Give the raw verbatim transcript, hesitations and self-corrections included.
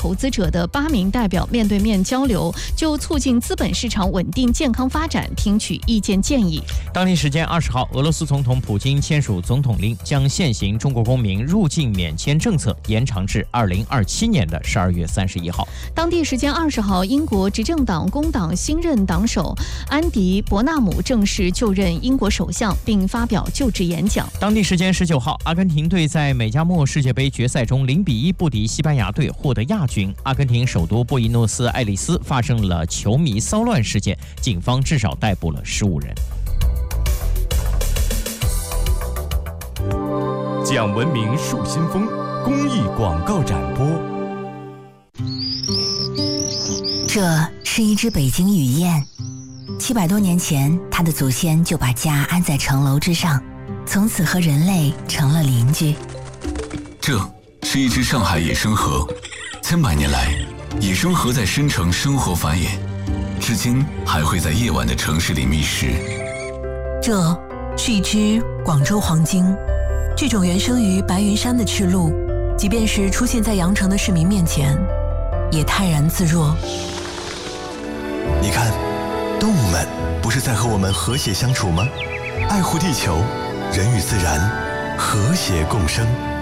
投资者的八名代表面对面交流，就促进资本市场稳定健康发展听取意见建议。 当地时间二十号，俄罗斯总统普京签署总统令，将现行中国公民入境免签政策延长至二零二七年的十二月三十一号。 当地时间二十号，英国执政党工党新任党首安迪·伯纳姆正式就任英国首相，并发表就职演讲。 当地时间十九号，阿根廷队在美加墨世界杯决赛中零比一不敌西班牙队，获得亚军。阿根廷首都布宜诺斯艾利斯发生了球迷骚乱事件，警方至少逮捕了十五人。 讲文明树新风，公益广告展播。 这是一只北京雨燕，七百多年前，它的祖先就把家安在城楼之上，从此和人类成了邻居。 这是一只上海野生河，千百年来，野生河在深城生活繁衍，至今还会在夜晚的城市里觅食。 这是一只广州黄鲸，这种原生于白云山的赤鹭，即便是出现在羊城的市民面前，也泰然自若。 你看，动物们不是在和我们和谐相处吗？爱护地球，人与自然和谐共生。